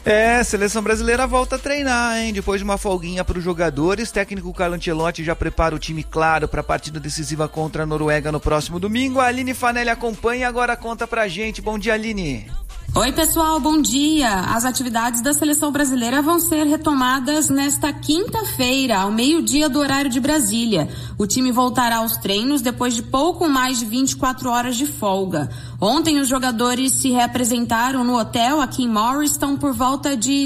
Seleção brasileira volta a treinar, hein? Depois de uma folguinha para os jogadores, técnico Carlo Ancelotti já prepara o time claro para a partida decisiva contra a Noruega no próximo domingo. A Aline Fanelli acompanha e agora conta pra gente. Bom dia, Aline. Oi, pessoal, bom dia. As atividades da seleção brasileira vão ser retomadas nesta quinta-feira, ao meio-dia do horário de Brasília. O time voltará aos treinos depois de pouco mais de 24 horas de folga. Ontem, os jogadores se reapresentaram no hotel aqui em Morristown por volta de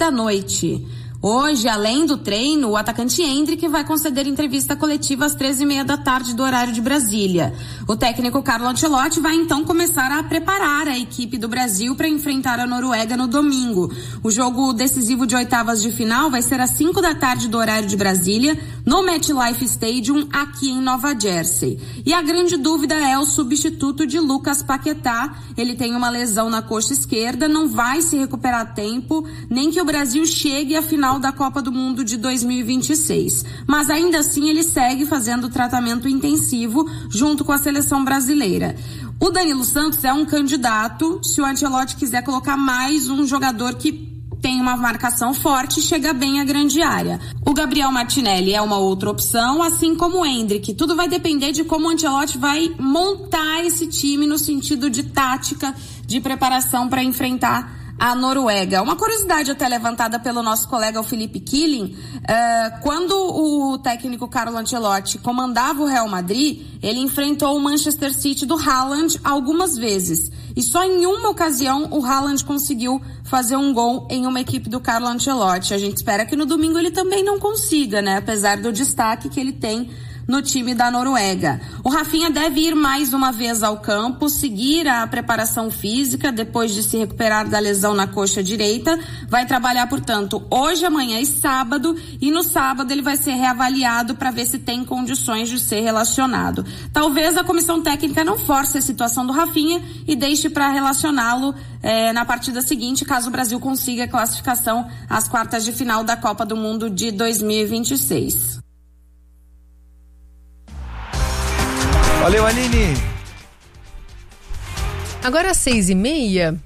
18h. Hoje, além do treino, o atacante Endrick vai conceder entrevista coletiva às 13h30 do horário de Brasília. O técnico Carlo Ancelotti vai então começar a preparar a equipe do Brasil para enfrentar a Noruega no domingo. O jogo decisivo de oitavas de final vai ser às 5h do horário de Brasília, no MetLife Stadium, aqui em Nova Jersey. E a grande dúvida é o substituto de Lucas Paquetá. Ele tem uma lesão na coxa esquerda, não vai se recuperar a tempo, nem que o Brasil chegue à final da Copa do Mundo de 2026. Mas ainda assim ele segue fazendo tratamento intensivo junto com a seleção brasileira. O Danilo Santos é um candidato, se o Ancelotti quiser colocar mais um jogador que tem uma marcação forte e chega bem à grande área. O Gabriel Martinelli é uma outra opção, assim como o Endrick. Tudo vai depender de como o Ancelotti vai montar esse time no sentido de tática, de preparação para enfrentar a Noruega. Uma curiosidade até levantada pelo nosso colega o Felipe Killing, quando o técnico Carlo Ancelotti comandava o Real Madrid, ele enfrentou o Manchester City do Haaland algumas vezes. E só em uma ocasião o Haaland conseguiu fazer um gol em uma equipe do Carlo Ancelotti. A gente espera que no domingo ele também não consiga, né? Apesar do destaque que ele tem no time da Noruega. O Rafinha deve ir mais uma vez ao campo, seguir a preparação física depois de se recuperar da lesão na coxa direita. Vai trabalhar, portanto, hoje, amanhã e sábado, e no sábado ele vai ser reavaliado para ver se tem condições de ser relacionado. Talvez a comissão técnica não force a situação do Rafinha e deixe para relacioná-lo na partida seguinte, caso o Brasil consiga a classificação às quartas de final da Copa do Mundo de 2026. Valeu, Aline. Agora às 6h30.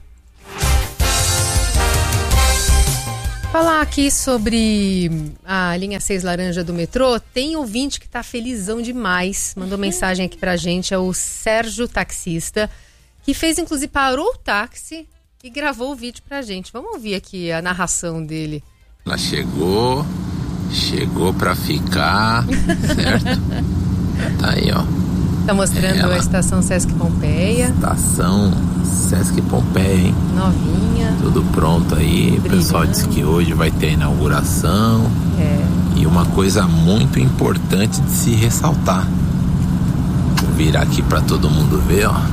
Falar aqui sobre a linha 6 laranja do metrô. Tem ouvinte que tá felizão demais. Mandou mensagem aqui pra gente. É o Sérgio, taxista, que fez, inclusive, parou o táxi e gravou o vídeo pra gente. Vamos ouvir aqui a narração dele. Ela chegou pra ficar, certo? Tá aí, ó. Tá mostrando a estação Sesc Pompeia. Estação Sesc Pompeia, hein? Novinha. Tudo pronto aí. O pessoal disse que hoje vai ter a inauguração. E uma coisa muito importante de se ressaltar. Vou virar aqui pra todo mundo ver, ó.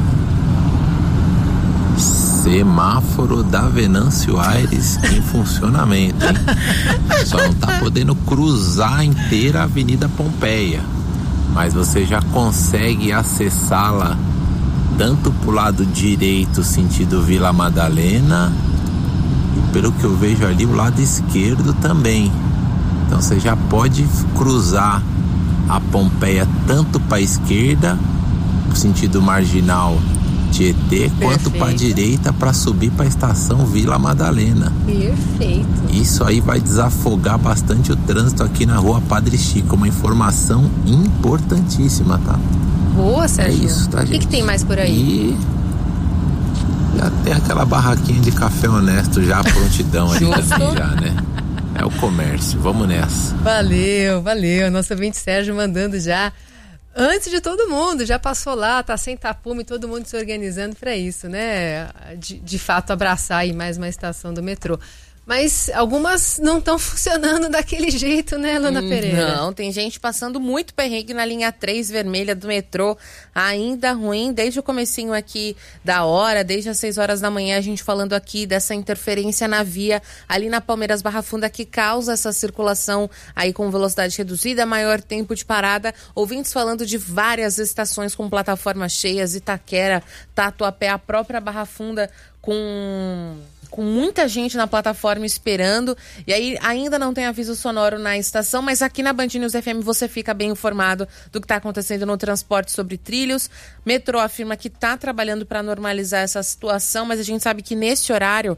Semáforo da Venâncio Aires em funcionamento, hein? Só não tá podendo cruzar inteira a Avenida Pompeia, mas você já consegue acessá-la tanto pro lado direito, sentido Vila Madalena, e pelo que eu vejo ali, o lado esquerdo também. Então você já pode cruzar a Pompeia tanto para a esquerda, sentido marginal Tietê, quanto para a direita para subir para a estação Vila Madalena. Perfeito. Isso aí vai desafogar bastante o trânsito aqui na rua Padre Chico. Uma informação importantíssima, tá? Boa, Sérgio. É isso, tá, gente? O que tem mais por aí? E já tem aquela barraquinha de café honesto já, prontidão ali também já, né? É o comércio, vamos nessa. Valeu. Nosso ouvinte Sérgio mandando já antes de todo mundo, já passou lá, tá sem tapume, todo mundo se organizando para isso, né? De fato abraçar aí mais uma estação do metrô. Mas algumas não estão funcionando daquele jeito, né, Lana Pereira? Não, tem gente passando muito perrengue na linha 3 vermelha do metrô, ainda ruim, desde o comecinho aqui da hora, desde as 6 horas da manhã, a gente falando aqui dessa interferência na via, ali na Palmeiras Barra Funda, que causa essa circulação aí com velocidade reduzida, maior tempo de parada, ouvintes falando de várias estações com plataformas cheias, Itaquera, Tatuapé, a própria Barra Funda com muita gente na plataforma esperando, e aí ainda não tem aviso sonoro na estação, mas aqui na Band News FM você fica bem informado do que está acontecendo no transporte sobre trilhos. Metrô afirma que está trabalhando para normalizar essa situação, mas a gente sabe que nesse horário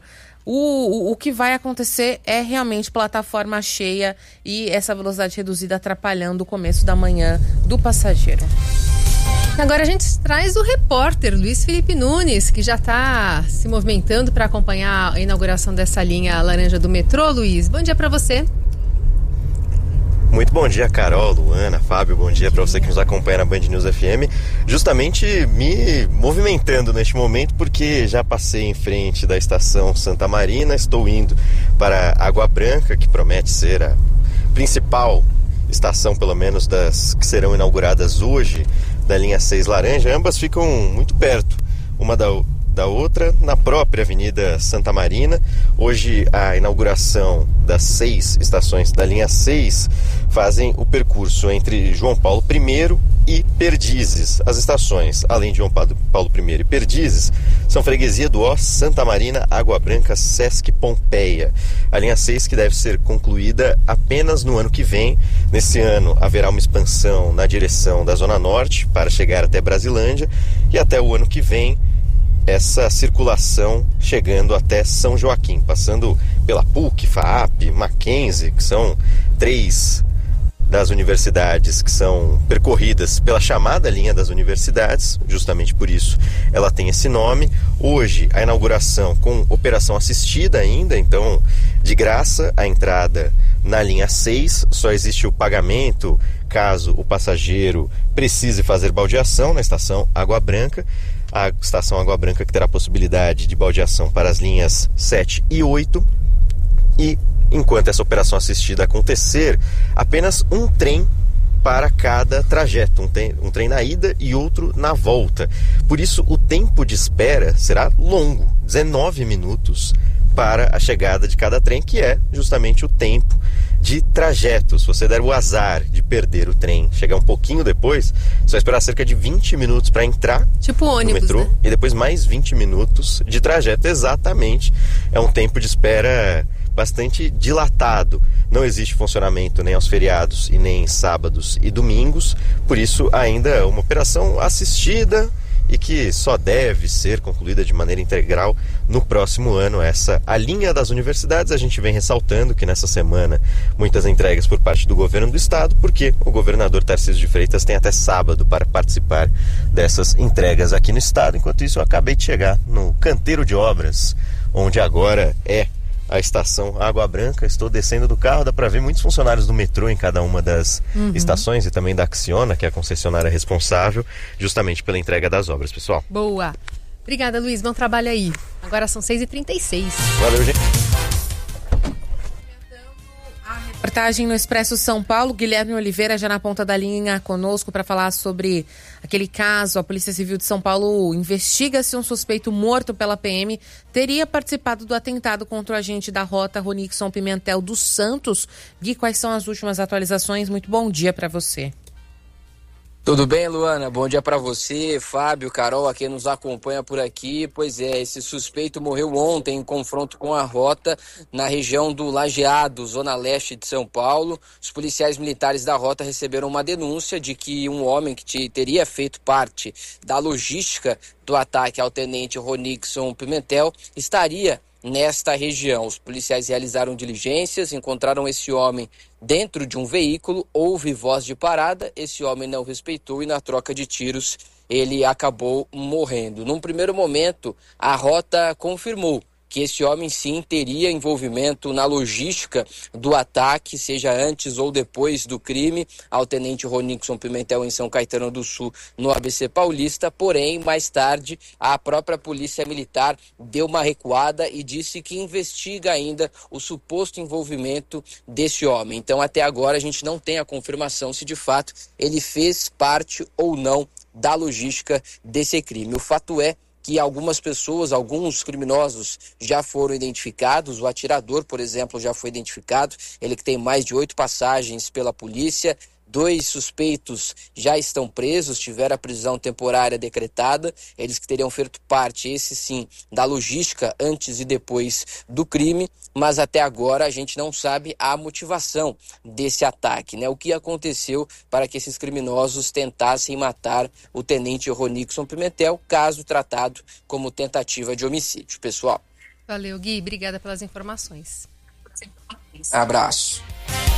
O que vai acontecer é realmente plataforma cheia e essa velocidade reduzida atrapalhando o começo da manhã do passageiro. Agora a gente traz o repórter Luiz Felipe Nunes, que já está se movimentando para acompanhar a inauguração dessa linha laranja do metrô. Luiz, bom dia para você. Muito bom dia, Carol, Luana, Fábio, bom dia para você que nos acompanha na Band News FM. Justamente me movimentando neste momento porque já passei em frente da estação Santa Marina, estou indo para Água Branca, que promete ser a principal estação, pelo menos das que serão inauguradas hoje, da linha 6 laranja. Ambas ficam muito perto uma da outra, na própria Avenida Santa Marina. Hoje a inauguração das 6 estações da linha 6 fazem o percurso entre João Paulo I e Perdizes. As estações, além de João Paulo I e Perdizes, são Freguesia do Ó, Santa Marina, Água Branca, Sesc Pompeia. A linha 6 que deve ser concluída apenas no ano que vem. Nesse ano haverá uma expansão na direção da Zona Norte para chegar até Brasilândia, e até o ano que vem essa circulação chegando até São Joaquim, passando pela PUC, FAAP, Mackenzie, que são 3 das universidades que são percorridas pela chamada linha das universidades, justamente por isso ela tem esse nome. Hoje a inauguração com operação assistida ainda, então de graça a entrada na linha 6, só existe o pagamento caso o passageiro precise fazer baldeação na estação Água Branca. A estação Água Branca que terá possibilidade de baldeação para as linhas 7 e 8, e enquanto essa operação assistida acontecer, apenas um trem para cada trajeto, um trem na ida e outro na volta. Por isso o tempo de espera será longo, 19 minutos para a chegada de cada trem, que é justamente o tempo de trajeto. Se você der o azar de perder o trem, chegar um pouquinho depois, você vai esperar cerca de 20 minutos para entrar tipo ônibus, no metrô, né? E depois mais 20 minutos de trajeto. Exatamente, é um tempo de espera bastante dilatado. Não existe funcionamento nem aos feriados e nem sábados e domingos, por isso ainda é uma operação assistida e que só deve ser concluída de maneira integral no próximo ano. A linha das universidades. A gente vem ressaltando que nessa semana muitas entregas por parte do governo do estado, porque o governador Tarcísio de Freitas tem até sábado para participar dessas entregas aqui no estado. Enquanto isso, eu acabei de chegar no canteiro de obras, onde agora é a estação Água Branca. Estou descendo do carro, dá para ver muitos funcionários do metrô em cada uma das estações, e também da Acciona, que é a concessionária responsável justamente pela entrega das obras, pessoal. Boa. Obrigada, Luiz. Bom trabalho aí. Agora são 6h36. Valeu, gente. Reportagem no Expresso São Paulo, Guilherme Oliveira já na ponta da linha conosco para falar sobre aquele caso. A Polícia Civil de São Paulo investiga se um suspeito morto pela PM teria participado do atentado contra o agente da rota Ronixon Pimentel dos Santos. Gui, quais são as últimas atualizações? Muito bom dia para você. Tudo bem, Luana? Bom dia para você, Fábio, Carol, a quem nos acompanha por aqui. Pois é, esse suspeito morreu ontem em confronto com a rota na região do Lajeado, zona leste de São Paulo. Os policiais militares da rota receberam uma denúncia de que um homem que teria feito parte da logística do ataque ao tenente Ronixon Pimentel estaria nesta região. Os policiais realizaram diligências, encontraram esse homem dentro de um veículo, houve voz de parada, esse homem não respeitou e na troca de tiros ele acabou morrendo. Num primeiro momento, a rota confirmou que esse homem sim teria envolvimento na logística do ataque, seja antes ou depois do crime ao tenente Ronixon Pimentel em São Caetano do Sul, no ABC Paulista. Porém, mais tarde, a própria Polícia Militar deu uma recuada e disse que investiga ainda o suposto envolvimento desse homem. Então, até agora, a gente não tem a confirmação se de fato ele fez parte ou não da logística desse crime. O fato é que algumas pessoas, alguns criminosos já foram identificados. O atirador, por exemplo, já foi identificado, ele que tem mais de 8 passagens pela polícia. 2 suspeitos já estão presos, tiveram a prisão temporária decretada, eles que teriam feito parte, esse sim, da logística antes e depois do crime, mas até agora a gente não sabe a motivação desse ataque, né? O que aconteceu para que esses criminosos tentassem matar o tenente Ronixon Pimentel, caso tratado como tentativa de homicídio, pessoal. Valeu, Gui. Obrigada pelas informações. Abraço.